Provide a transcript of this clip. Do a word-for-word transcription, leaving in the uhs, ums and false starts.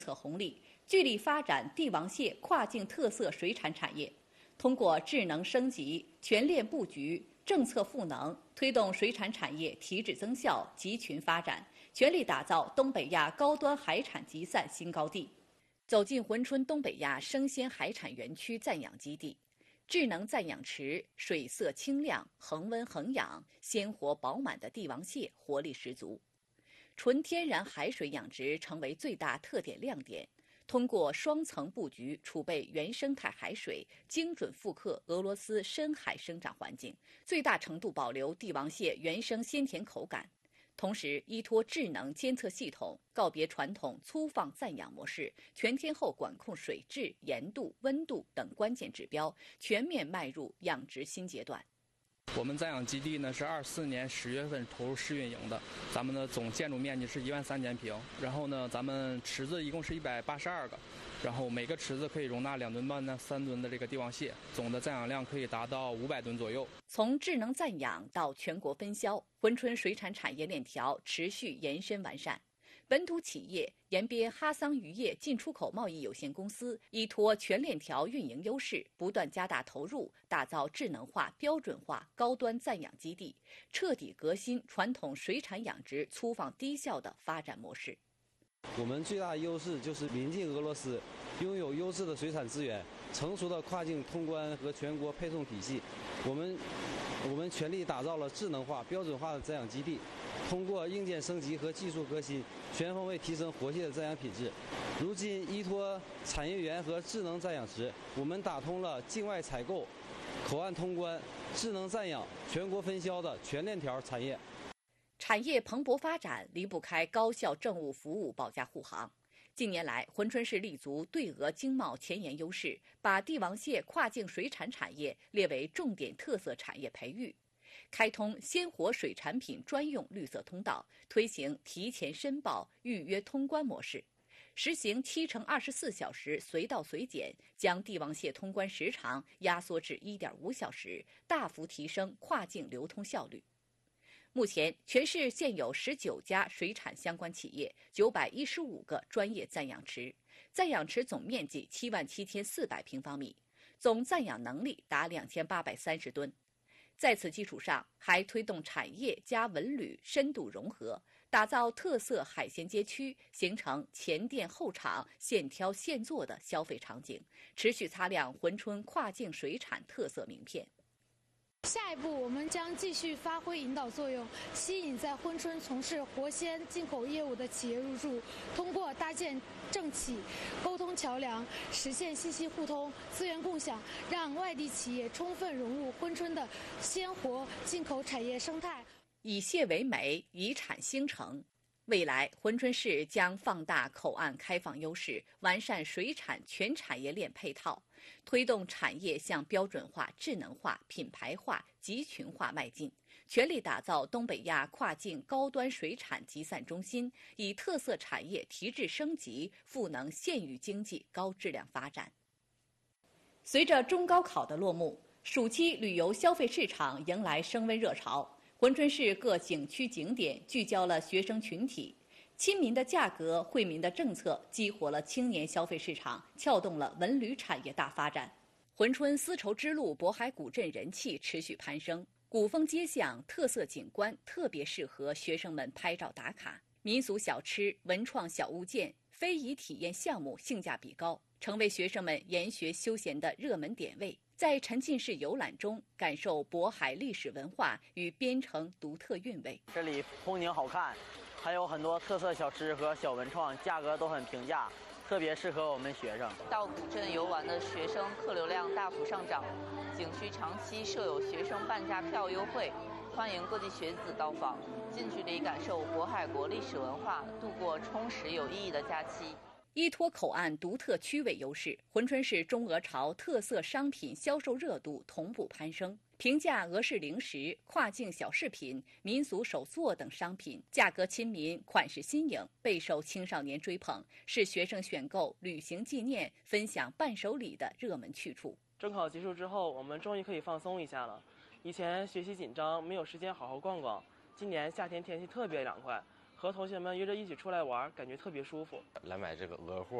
策红利，聚力发展帝王蟹跨境特色水产产业。通过智能升级、全链布局、政策赋能，推动水产产业提质增效、集群发展，全力打造东北亚高端海产集散新高地。走进珲春东北亚生鲜海产园区暂养基地，智能暂养池水色清亮、恒温恒氧、鲜活饱满的帝王蟹活力十足。纯天然海水养殖成为最大特点亮点。通过双层布局，储备原生态海水，精准复刻俄罗斯深海生长环境，最大程度保留帝王蟹原生鲜甜口感。同时，依托智能监测系统，告别传统粗放暂养模式，全天候管控水质、盐度、温度等关键指标，全面迈入养殖新阶段。 我们暂养基地呢是二四年十月份投入试运营的，咱们的总建筑面积是一万三千平，然后呢，咱们池子一共是一百八十二个，然后每个池子可以容纳两吨半到三吨的这个帝王蟹，总的暂养量可以达到五百吨左右。 从智能暂养到全国分销，珲春水产产业链条持续延伸完善。本土企业延边哈桑渔业进出口贸易有限公司依托全链条运营优势，不断加大投入，打造智能化、标准化高端暂养基地，彻底革新传统水产养殖粗放低效的发展模式。 我们最大的优势就是临近俄罗斯，拥有优质的水产资源，成熟的跨境通关和全国配送体系。我们我们全力打造了智能化、标准化的暂养基地。通过硬件升级和技术革新，全方位提升活蟹的暂养品质。如今，依托产业园和智能暂养池，我们打通了境外采购、口岸通关、智能暂养、全国分销的全链条产业。 产业蓬勃发展离不开高效政务服务保驾护航。近年来，珲春市立足对俄经贸前沿优势，把帝王蟹跨境水产产业列为重点特色产业培育。开通鲜活水产品专用绿色通道，推行提前申报、预约通关模式，实行七乘二十四小时随到随检，将帝王蟹通关时长压缩至一点五小时，大幅提升跨境流通效率。目前，全市现有十九家水产相关企业，九百一十五个专业暂养池，暂养池总面积七万七千四百平方米，总暂养能力达两千八百三十吨。在此基础上，还推动产业加文旅深度融合，打造特色海鲜街区，形成前店后厂、现挑现做的消费场景，持续擦亮珲春跨境水产特色名片。 下一步，我们将继续发挥引导作用，吸引在珲春从事活鲜进口业务的企业入驻，通过搭建政企沟通桥梁，实现信息互通、资源共享，让外地企业充分融入珲春的鲜活进口产业生态。 以蟹为美，以产兴城。未来，珲春市将放大口岸开放优势，完善水产全产业链配套，推动产业向标准化、智能化、品牌化、集群化迈进，全力打造东北亚跨境高端水产集散中心，以特色产业提质升级，赋能县域经济高质量发展。随着中高考的落幕，暑期旅游消费市场迎来升温热潮。珲春市各景区景点聚焦了学生群体，亲民的价格、惠民的政策激活了青年消费市场，撬动了文旅产业大发展。珲春丝绸之路渤海古镇人气持续攀升，古风街巷、特色景观特别适合学生们拍照打卡。民俗小吃、文创小物件、非遗体验项目性价比高，成为学生们研学休闲的热门点位。在沉浸式游览中，感受渤海历史文化与边城独特韵味。 这里风景好看，还有很多特色小吃和小文创，价格都很平价，特别适合我们学生。 到古镇游玩的学生客流量大幅上涨，景区长期设有学生半价票优惠，欢迎各地学子到访，近距离感受渤海国历史文化，度过充实有意义的假期。 依托口岸独特区位优势，珲春市中俄朝特色商品销售热度同步攀升。平价俄式零食、跨境小饰品、民俗手作等商品，价格亲民、款式新颖，备受青少年追捧，是学生选购旅行纪念、分享伴手礼的热门去处。 中考结束之后，我们终于可以放松一下了。以前学习紧张，没有时间好好逛逛。今年夏天天气特别凉快。 和同学们约着一起出来玩，感觉特别舒服。 来买这个鹅货。